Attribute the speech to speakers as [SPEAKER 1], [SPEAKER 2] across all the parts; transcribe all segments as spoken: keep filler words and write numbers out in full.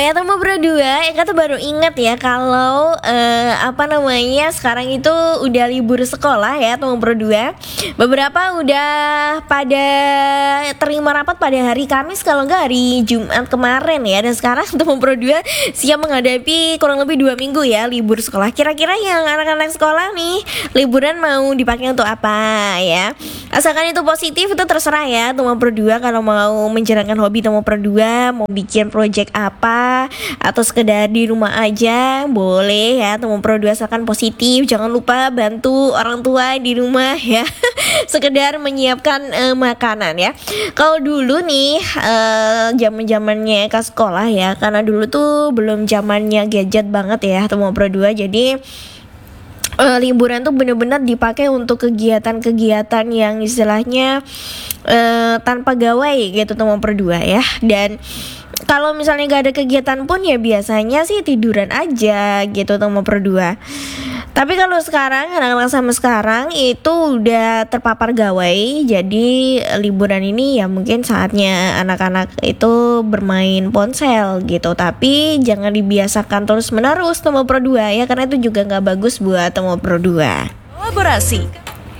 [SPEAKER 1] Ya teman berdua, Eka tuh baru ingat ya kalau uh, apa namanya sekarang itu udah libur sekolah ya teman berdua. Beberapa udah pada terima rapat pada hari Kamis kalau nggak hari Jumat kemarin ya. Dan sekarang teman berdua siap menghadapi kurang lebih dua minggu ya libur sekolah. Kira-kira yang anak-anak sekolah nih liburan mau dipakai untuk apa ya? Asalkan itu positif itu terserah ya teman berdua. Kalau mau menjalankan hobi teman berdua, mau bikin project apa atau sekedar di rumah aja boleh ya teman berdua, asalkan positif. Jangan lupa bantu orang tua di rumah ya. Sekedar menyiapkan uh, makanan ya. Kalau dulu nih uh, zaman-zamannya ke sekolah ya, karena dulu tuh belum zamannya gadget banget ya teman berdua. Jadi Uh, liburan tuh benar-benar dipakai untuk kegiatan-kegiatan yang istilahnya uh, tanpa gawai gitu teman berdua ya. Dan kalau misalnya gak ada kegiatan pun ya biasanya sih tiduran aja gitu teman berdua. Tapi kalau sekarang anak-anak sama sekarang itu udah terpapar gawai. Jadi liburan ini ya mungkin saatnya anak-anak itu bermain ponsel gitu. Tapi jangan dibiasakan terus menerus teman berdua ya, karena itu juga gak bagus buat teman berdua.
[SPEAKER 2] Kolaborasi.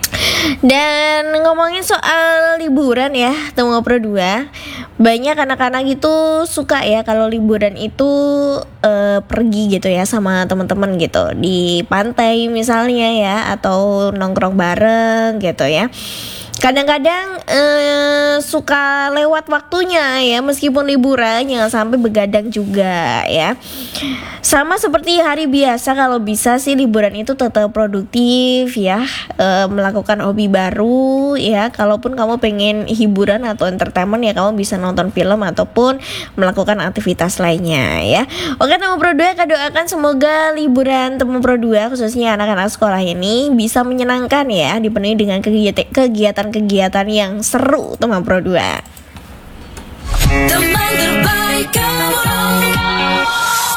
[SPEAKER 1] Dan ngomongin soal liburan ya teman berdua, banyak anak-anak itu suka ya kalau liburan itu uh, pergi gitu ya sama teman-teman gitu di pantai misalnya ya, atau nongkrong bareng gitu ya. Kadang-kadang eh, suka lewat waktunya ya, meskipun liburan jangan sampai begadang juga ya. Sama seperti hari biasa, kalau bisa sih liburan itu tetap produktif ya, eh, melakukan hobi baru ya. Kalaupun kamu pengen hiburan atau entertainment ya, kamu bisa nonton film ataupun melakukan aktivitas lainnya ya. Oke teman Pro dua, kak doakan semoga liburan teman Pro dua khususnya anak-anak sekolah ini bisa menyenangkan ya, dipenuhi dengan kegiatan kegiatan kegiatan yang seru teman Pro dua.
[SPEAKER 2] Teman terbaik kamu.